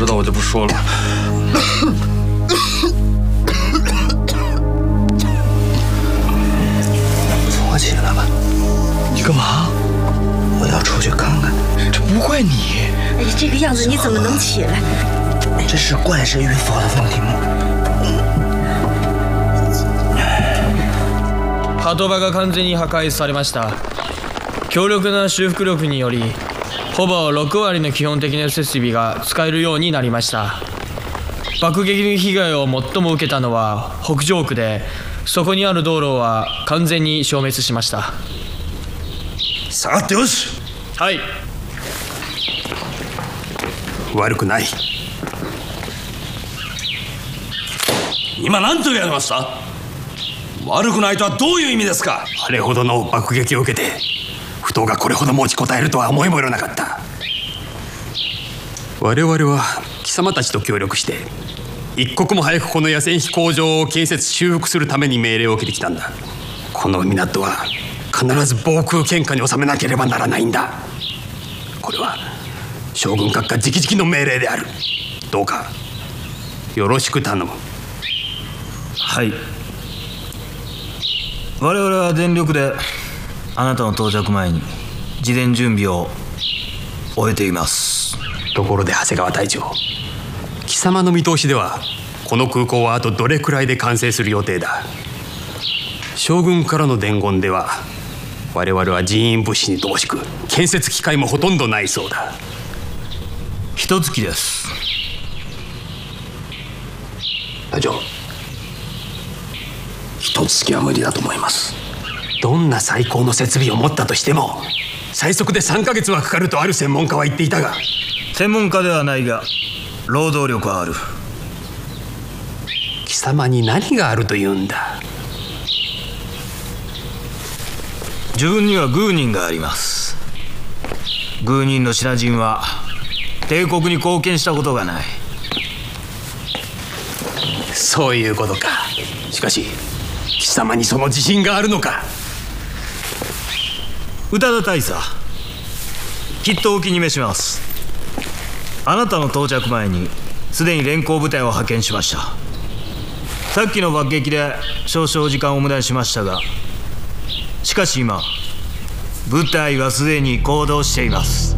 知道我就不说了。 坐起来吧。 你干嘛？ 我要出去看看。 这不怪你。 哎，这个样子你怎么能起来？ 这是怪事与否的问题吗？ 鳩場が完全に破壊されました。強力な修復力によりほぼ6割の基本的な設備が使えるようになりました。爆撃の被害を最も受けたのは北上区で、そこにある道路は完全に消滅しました。 下がってよし。 はい。 悪くない。今何と言われました？悪くないとはどういう意味ですか？あれほどの爆撃を受けて不当がこれほど持ちこたえるとは思いもよらなかった。我々は貴様たちと協力して一刻も早くこの野戦飛行場を建設修復するために命令を受けてきたんだ。この港は必ず防空圏下に収めなければならないんだ。これは将軍閣下直々の命令である。どうかよろしく頼む。 はい。我々は全力であなたの到着前に事前準備を終えています。 ところで長谷川隊長、貴様の見通しではこの空港はあとどれくらいで完成する予定だ？将軍からの伝言では我々は人員物資に乏しく建設機会もほとんどないそうだ。 一月です。 隊長、一月は無理だと思います。どんな最高の設備を持ったとしても最速で3ヶ月はかかるとある専門家は言っていたが。 専門家ではないが労働力はある。 貴様に何があるというんだ？ 自分にはグーニンがあります。グーニンの品人は帝国に貢献したことがない。 そういうことか。しかし貴様にその自信があるのか？ 宇多田大佐、きっとお気に召します。あなたの到着前にすでに連行部隊を派遣しました。さっきの爆撃で少々時間を無駄にしましたが、しかし今部隊はすでに行動しています。